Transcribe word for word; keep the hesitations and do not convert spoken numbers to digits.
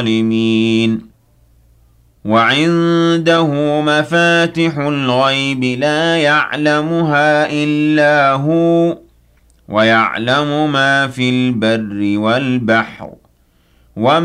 الظالمين وعنده مفاتح الغيب لا يعلمها إلا هو ويعلم ما في البر والبحر وما